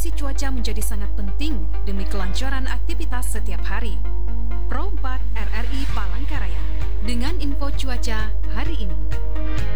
kondisi cuaca menjadi sangat penting demi kelancaran aktivitas setiap hari. Pro 4 RRI Palangkaraya dengan info cuaca hari ini.